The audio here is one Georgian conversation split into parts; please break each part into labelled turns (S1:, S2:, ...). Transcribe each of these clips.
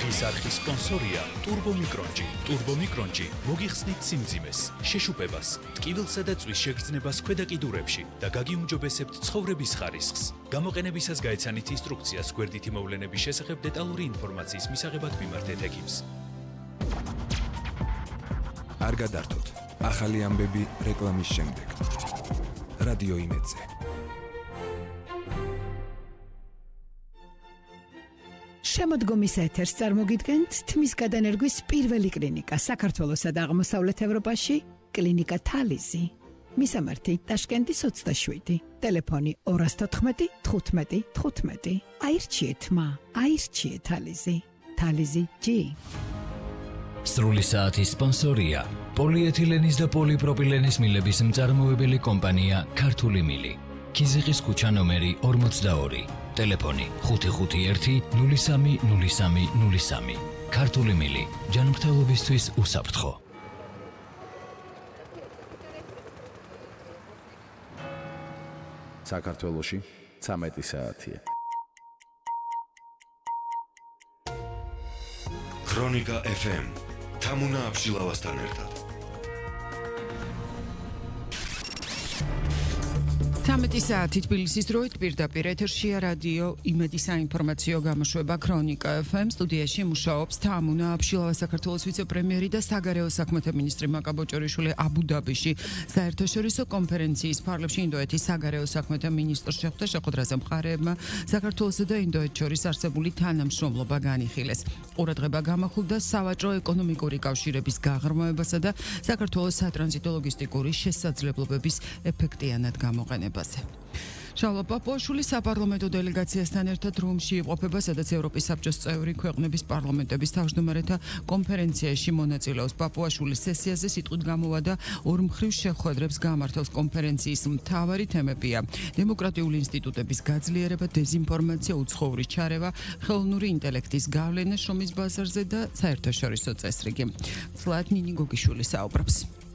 S1: დღის არხის სპონსორია Turbo Micronji. Turbo Micronji მოგიხსნით სიმძიმეს, შეშუპებას, ტკივილსა და წვის შეგრძნებას ქვედა კიდურებში და გაგიუმჯობესებთ ცხოვრების ხარისხს. გამოყენებისას გაეცანით ინსტრუქციას გვერდითი მოვლენების შესახებ დეტალური ინფორმაციის მისაღებად მიმართეთ ექიმს.
S2: არ გადართოთ. ახალი ამბები რეკლამის შემდეგ. რადიო იმედზე.
S3: შემოდგომის ეთერს წარმოგიდგენთ თმის გადანერგვის პირველი კლინიკა საქართველოსა და აღმოსავლეთ ევროპაში, კლინიკა თალიზი. მისამართი ტაშკენტის 27, ტელეფონი 214 15 15. აირჩიეთ აირჩიეთ თალიზი. თალიზი G.
S4: სრული საათის სპონსორია პოლიეთილენის და პოლიპროპილენის მილების მწარმოებელი კომპანია ქართული მილი. ქიზიყის ქუჩა ნომერი 42, ტელეფონი 551 03 03 03. ქართული მილი, ჯანმრთელობისთვის უსაფრთხო.
S5: საქართველოში 13 საათია.
S6: ქრონიკა FM თამუნა აბშილავასთან ერთად.
S7: 13 საათი თბილისის დროით პირდაპირ ეთერშია რადიო იმედი საინფორმაციო გამოშვება ქრონიკა FM. სტუდიაში მუშაობს თამუნა აბშილავა, საქართველოს ვიცე-პრემიერი და საგარეო საქმეთა მინისტრი მაკა ბოჭორიშვილი აბუ-დაბიში საერთაშორისო კონფერენციის ფარგლებში ინდოეთის საგარეო საქმეთა მინისტრს შეხვდა. შეხვედრაზე მხარეებმა საქართველოსა და ინდოეთს შორის არსებული თანამშრომლობა განიხილეს. ყურადღება გამახვილდა სავაჭრო ეკონომიკური კავშირების გაღრმავებასა და საქართველოს სატრანზიტო ლოგისტიკური შესაძლებლობების ეფექტიანად გამოყენებას. შალვა პაპუაშვილი საპარლამენტო დელეგაციასთან ერთად რომში იმყოფება, სადაც ევროპის საბჭოს წევრი ქვეყნების პარლამენტების თავმჯდომარეთა კონფერენციაში მონაწილეობს. პაპუაშვილის სესიაზე სიტყვით გამოვადა ორმხრივ შეხვედრებს გამართავს. კონფერენციის მთავარი თემებია დემოკრატიული ინსტიტუტების გაძლიერება, დეზინფორმაცია, უცხოური ჩარევა, ხელოვნური ინტელექტის გავლენა შრომის ბაზარზე და საერთაშორისო წესრიგი. ცლად ნინი გოგიშვილი საუბრობს.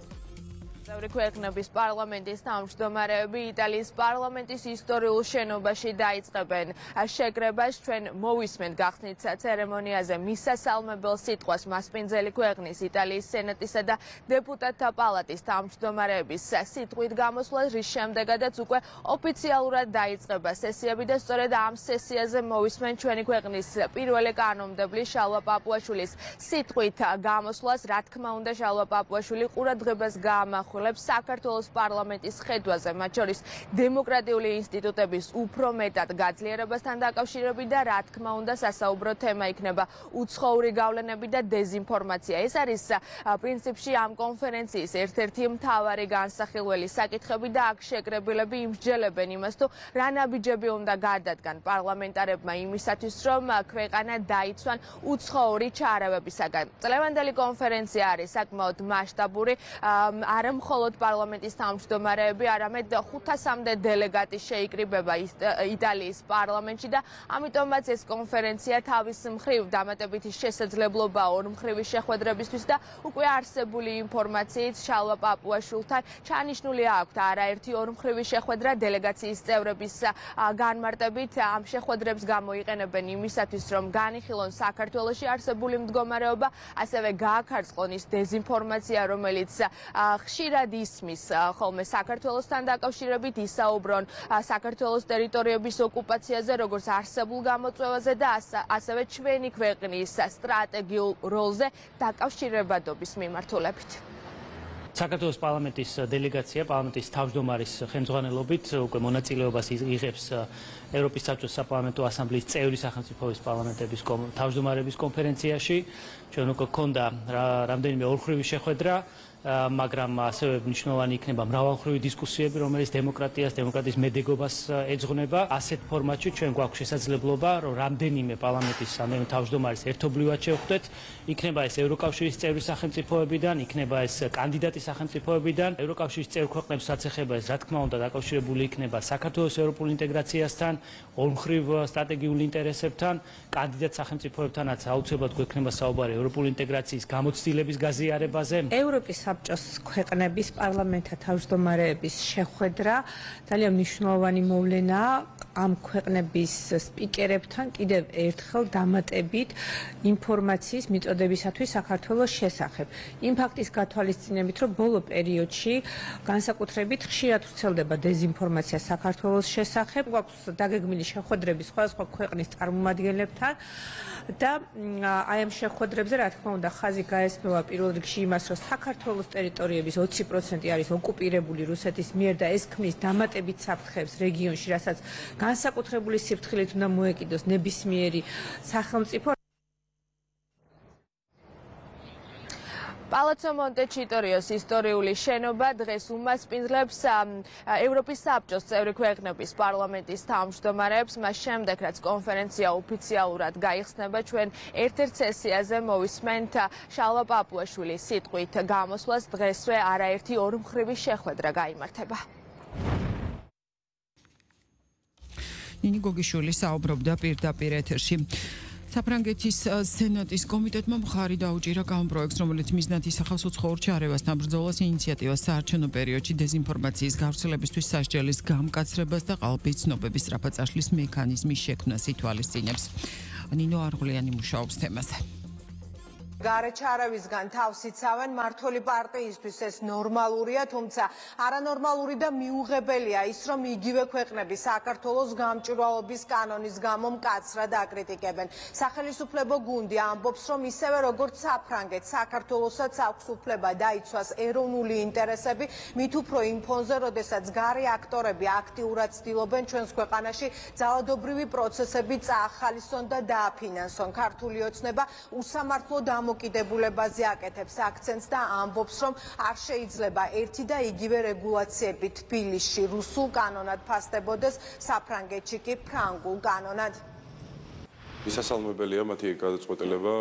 S8: ქვეყნების პარლამენტის თავმჯდომარეები იტალიის პარლამენტის ისტორიულ შენობაში დაიწყებენ შეკრებას. ჩვენ მოვისმენთ გახსნით ცერემონიაზე მისასალმებელ სიტყვას მასპინძელი ქვეყნის იტალიის სენატისა და დეპუტატთა პალატის თავმჯდომარეების სიტყვით გამოსვლას, რის შემდეგაც უკვე ოფიციალურად დაიწყება სესიები და სწორედ ამ სესიაზე მოვისმენთ ჩვენი ქვეყნის პირველი კანონმდებლი შალვა პაპუაშვილის სიტყვით გამოსვლას. რა თქმა უნდა, შალვა პაპუაშვილი ყურადღებას გაამახვილებს საქართველოს პარლამენტის ხედვაზე, მათ შორის დემოკრატიული ინსტიტუტების უფრო მეტად გაძლიერებასთან დაკავშირებით და რა თქმა უნდა სასაუბრო თემა იქნება უცხოური გავლენები და დეზინფორმაცია. ეს არის პრინციპში ამ კონფერენციის ერთ-ერთი მთავარი განსახილველი საკითხები და აქ შეკრებილები იმსჯელებენ იმას, თუ რა ნაბიჯები უნდა გადადგან პარლამენტარებმა იმისათვის, რომ ქვეყანა დაიცვან უცხოური ჩარევებისაგან. წლევანდელი კონფერენცია არის საკმაოდ მასშტაბური, არა მხოლოდ პარლამენტის თავმჯდომარეები, არამედ 500-მდე დელეგატი შეიკრიბება იტალიის პარლამენტში და ამიტომაც ეს კონფერენცია თავის მხრივ დამატებითი შესაძლებლობაა ორმხრივი შეხვედრებისთვის და უკვე არსებული ინფორმაციით შალვა პაპუაშვილთან ჩანიშნული აქვთ არაერთი ორმხრივი შეხვედრა დელეგაციის წევრების განმარტებით. ამ შეხვედრებს გამოიყენებენ იმისათვის, რომ განიხილონ საქართველოში არსებული მდგომარეობა, ასევე გააქარწყლონ ის დეზინფორმაცია, რომელიც ხშირად ისმის ხოლმე საქართველოსთან დაკავშირებით, ისაუბრონ საქართველოს ტერიტორიების ოკუპაციაზე, როგორც არსებულ გამოწვევაზე და ასევე ჩვენი ქვეყნის სტრატეგიულ როლზე დაკავშირებადობის მიმართულებით.
S9: საქართველოს პარლამენტის დელეგაცია პარლამენტის თავმჯდომარის ხელმძღვანელობით უკვე მონაწილეობას იღებს ევროპის საბჭოს საპარლამენტო ასამბლეის წევრი სახელმწიფოების პარლამენტების თავმჯდომარების კონფერენციაში. ჩვენ უკვე გქონდა რამდენიმე ორმხრივი შეხვედრა, მაგრამ ასევე მნიშვნელოვანი იქნება მრავალმხრივი დისკუსიები, რომელიც დემოკრატიის მედეგობას ეძღვნება. ასეთ ფორმატში ჩვენ გვაქვს შესაძლებლობა, რომ რამდენიმე პარლამენტის თავმჯდომარის ერთობლივად შევხვდეთ. იქნება ეს ევროკავშირის წევრი სახელმწიფოებიდან, იქნება ეს კანდიდატი სახელმწიფოებიდან. ევროკავშირის წევრ ქვეყნებსაც ეხება ეს, რა თქმა უნდა, დაკავშირებული იქნება საქართველოს ევროპულ ინტეგრაციასთან, ორმხრივ სტრატეგიულ ინტერესებთან, კანდიდატ სახელმწიფოებთანაც აუცილებლად გვექნება საუბარი ევროპული ინტეგრაციის გამოცდილების გაზიარებაზე.
S10: ევროპის საბჭოს ქვეყნების პარლამენტთა თავმჯდომარეების შეხვედრა ძალიან მნიშვნელოვანი მოვლენაა ამ ქვეყნების სპიკერებთან კიდევ ერთხელ დამატებით ინფორმაციის მიწოდებისათვის საქართველოს შესახებ. იმ ფაქტის გათვალისწინებით, რომ ბოლო პერიოდში განსაკუთრებით ხშირად ვრცელდება დეზინფორმაცია საქართველოს შესახებ, გვაქვს დაგეგმილი შეხვედრები სხვადასხვა ქვეყნის წარმომადგენლებთან და აი ამ შეხვედრებზე რა თქმა უნდა ხაზი გაესმევა პირველ რიგში იმას, რომ საქართველოს ტერიტორიების 20% არის ოკუპირებული რუსეთის მიერ და ეს ქმნის დამატებით საფრთხეებს რეგიონში, რასაც განსაკუთრებული სიფრთხილით უნდა მოეკიდოს ნებისმიერი სახელმწიფო.
S8: პალაცო მონტეჩიტორიოს ისტორიული შენობა დღეს უმასპინძლებს ევროპის საბჭოს წევრი ქვეყნების პარლამენტის თავმჯდომარეებს, მას შემდეგ რაც კონფერენცია ოფიციალურად გაიხსნება, ჩვენ ერთ-ერთ სესიაზე მოვისმენთ შალვა პაპუაშვილის სიტყვით გამოსვლას დღესვე არაერთი ორმხრივი შეხვედრა გაიმართება.
S7: ნინი გოგიშვილი საუბრობდა პირდაპირ ეთერში. საფრანგეთის სენატის კომიტეტმა მხარი დაუჭირა კანონ პროექტს, რომელიც მიზნად ისახავს უცხოურ ჩარევასთან ბრძოლას, ინიციატივას საარჩევნო პერიოდში დეზინფორმაციის გავრცელებისთვის სასჯელის გამკაცრებას და ყალბის ცნობების სწრაფად-წაშლის მექანიზმის შექმნას ითვალისწინებს. ნინო არღულიანი მუშაობს თემაზე.
S11: გარეჩარავისგან თავს იცავენ მართული პარტიისთვის ეს ნორმალურია, თუმცა არანორმალური და მიუღებელია ის, რომ იგივე ქვეყნები საქართველოს გამჭვირვალობის კანონის გამო მკაცრად აკრიტიკებენ. სახელმწიფო გუნდი ამბობს, რომ ისევე როგორც საფრანგეთს, საქართველოსაც აქვს უფლება დაიცვას ეროვნული ინტერესები, მით უფრო იმ ფონზე, როდესაც გარე აქტორები აქტიურად ცდილობენ ჩვენს ქვეყანაში ძალადობრივი პროცესები წაახალისონ და დააფინანსონ. ქართული ოცნება უსამართლო დამოკიდებულებაზე აკეთებს აქცენტს და ამბობს, რომ არ შეიძლება ერთი და იგივე რეგულაციები თბილისში რუსულ კანონად ფასდებოდეს, საფრანგეთში კი ფრანგულ კანონად.
S12: მისასალმებელია მათი გადაწყვეტილება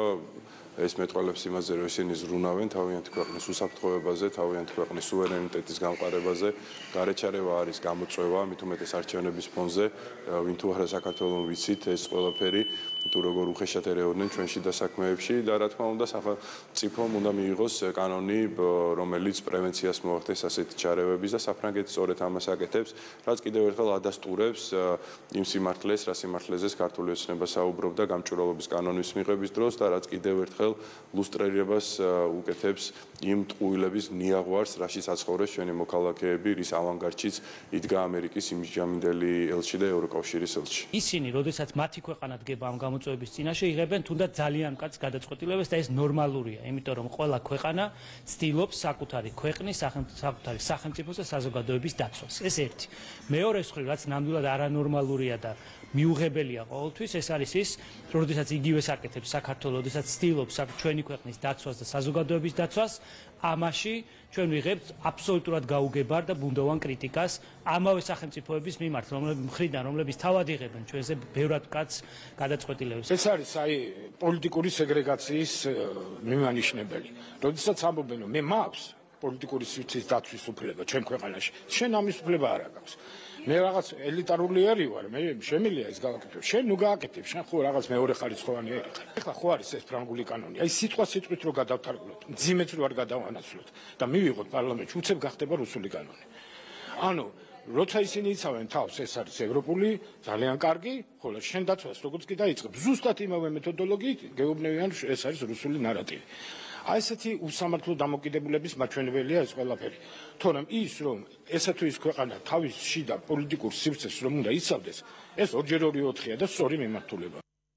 S12: ეს მეტყველებს იმაზე, რომ ისინი ზრუნავენ თავიანთი ქვეყნის უსაფრთხოებაზე, თავიანთი ქვეყნის სუვერენიტეტის გამყარებაზე. გარეჩარევა არის გამოწვევა, მით უმეტეს არჩევნების ფონზე, ვინ თუ არა საქართველოს ვიცით ეს ყველაფერი, თუ როგორ უხეშად ერეოდნენ ჩვენში დასაქმეებში და რა თქმა უნდა სახელმწიფომ უნდა მიიღოს კანონი, რომელიც პრევენციას მოახდენს ასეთი ჩარევების და საფრანგეთი სწორედ ამას აკეთებს, რაც კიდევ ერთხელ ადასტურებს იმ სიმართლეს, რა სიმართლეზეც ქართული ოცნება საუბრობდა გამჭვირვალობის კანონის მიღების დროს და რაც კიდევ ერთხელ ლუსტრირებას უკეთებს იმ ტყუილების ნიაღვარს, რაშიც აცხოვრეს ჩვენი მოქალაქეები, რის ავანგარდშიც იდგა ამერიკის იმიჯამინდელი ელჩი და ევროკავშირის ელჩი.
S9: ისინი, როდესაც მათი ქვეყანა დგება ამ გამოწვევების წინაშე, იღებენ თუნდაც ძალიან მკაცრ გადაწყვეტილებებს და ეს ნორმალურია, იმიტომ რომ ყველა ქვეყანა ცდილობს საკუთარი ქვეყნის, საკუთარი სახელმწიფოს და საზოგადოების დაცვას. ეს ერთი. მეორე მხრივ, რაც ნამდვილად არანორმალურია და მიუღებელია ყოველთვის, ეს არის ის, როდესაც იგივეს აკეთებს საქართველოს, როდესაც ცდილობს ჩვენი ქვეყნის დაცვას და საზოგადოების დაცვას, ამაში ჩვენ ვიღებთ აბსოლუტურად გაუგებარ და ბუნდოვან კრიტიკას ამავე სახელმწიფოების მიმართ, რომლების თავად იღებენ ჩვენზე ბევრად მკაცრ გადაწყვეტილებებს.
S13: ეს არის აი პოლიტიკური სეგრეგაციის მიმანიშნებელი. როდესაც ამბობენ, რომ მე მაქვს პოლიტიკური სივრცის დაცვის უფლება ჩვენ ქვეყანაში, შენ ამის უფლება არ აქვს. მე რაღაც ელიტარული ერი ვარ, მე შემიძლია ეს გავაკეთებ. შენ ნუ გააკეთებ, შენ ხო რაღაც მეორე ხარისხოვანი ერი ხარ. ეხლა ხო არის ეს ფრანგული კანონი. აი სიტყვით რო გადავთარგმნოთ, მძიმეც რო არ გადავანაცვლოთ და მივიღოთ პარლამენტში, უცებ გახდება რუსული კანონი. ანუ როცა ისინი იცავენ თავს, ეს არის ევროპული, ძალიან კარგი, ხოლო შენ დაცვას როგორც კი დაიწყებ, ზუსტად იმავე მეთოდოლოგიით გეუბნებიან, ეს არის რუსული ნარატივი. აი ესეთი უსამართლო დამოკიდებულების მაჩვენებელია ეს ყველაფერი. თორემ ის რომ ესა თუ ის ქვეყანა თავის შიდა პოლიტიკურ სივრცეს რომ უნდა იცავდეს, ეს 2x2-4-ია და სწორი მიმართულება.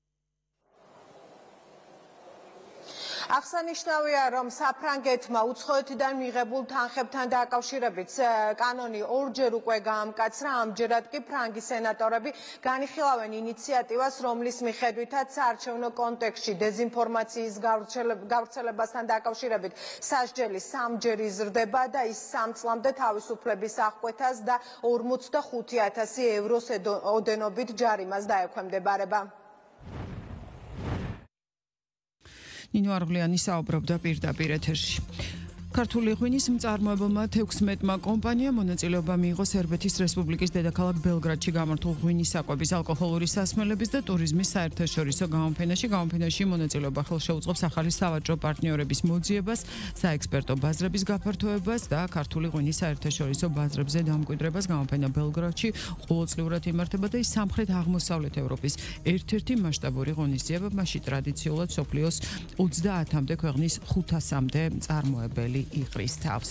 S11: აღსანიშნავია, რომ საფრანგეთმა უცხოეთიდან მიღებულ თანხებთან დაკავშირებით კანონი ორჯერ უკვე გაამკაცრა, ამჯერად კი ფრანგი სენატორები განიხილავენ ინიციატივას, რომლის მიხედვითაც საარჩევნო კონტექსტში დეზინფორმაციის გავრცელებასთან დაკავშირებით სასჯელი 3-ჯერ იზრდება და ის 3 წლამდე თავისუფლების აღკვეთას და 45,000 ევროს ოდენობით ჯარიმას დაექვემდებარება.
S7: ნინო არღლიანი საუბრობდა პირდაპირ ეთერში. ქართული ღვინის მწარმოებელმა 16-მა კომპანიამ მონაწილეობა მიიღო სერბეთის რესპუბლიკის დედაქალაქ ბელგრადში გამართულ ღვინის საკვების, ალკოჰოლური სასმელების და ტურიზმის საერთაშორისო გამოფენაში. გამოფენაში მონაწილეობა ხელშეუწყობს ახალი სავაჭრო პარტნიორების მოძიებას, საექსპერტო ბაზრების გაფართოებას და ქართული ღვინის საერთაშორისო ბაზრებზე დამკვიდრებას. გამოფენა ბელგრადში ყოველწლიურად იმართება და ის სამხრეთ-აღმოსავლეთ ევროპის ერთ-ერთი მასშტაბური ღონისძიება, მასში ტრადიციულად მსოფლიოს 30-მდე ქვეყნის 500-მდე მწარმოებელი იყრის თავს.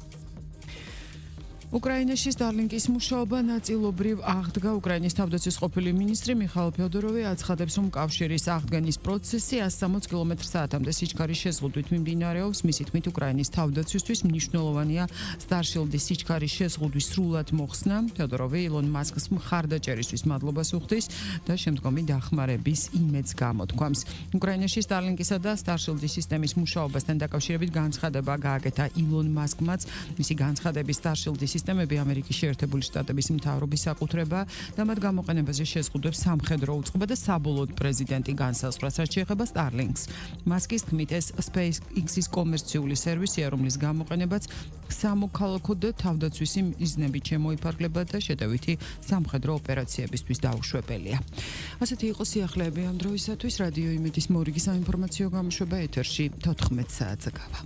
S7: უკრაინაში Starlink-ის მუშაობა ნაწილობრივ აღდგა. უკრაინის თავდაცვის ყოფილი მინისტრი მიხაილ ფედოროვი აცხადებს, რომ კავშირის აღდგენის პროცესი 160 კმ/სთ-მდე სიჩქარის შეზღუდვით მიმდინარეობს. მისი თქმით, უკრაინის თავდაცვისთვის მნიშვნელოვანია Starship-ის სიჩქარის შეზღუდვის სრულად მოხსნა. ფედოროვი ილონ მასკს მხარდაჭერისთვის მადლობას უხდის და შემდგომი დახმარების იმედს გამოთქვამს. უკრაინაში Starlink-ისა და Starship-ის სისტემის მუშაობასთან დაკავშირებით განცხადება გააკეთა ილონ მასკმაც. მისი განცხადების Starship-ის სისტემები ამერიკის შეერთებული შტატების მთავრობის საკუთრება და მათ გამოყენებაზე შეზღუდვებს სამხედრო უწყება და საბოლოოდ პრეზიდენტი განსაზღვრას, რაც შეეხება Starlink-ს. მასკის თქმით, ეს SpaceX-ის კომერციული სერვისია, რომლის გამოყენებაც სამოქალაქო და თავდაცვისი მიზნებით შემოიფარგლება და შეტევითი სამხედრო ოპერაციებისთვის დაუშვებელია. ასეთი იყო სიახლეები ამ დროისათვის. რადიო იმედის მორიგი საინფორმაციო გამოშვება ეთერში 14 საათზე გავა.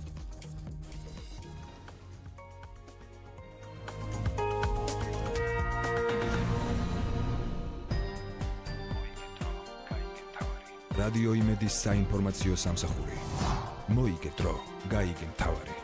S2: რადიო იმედის საინფორმაციო სამსახური. მოიგე დრო, გაიგე მთავარი.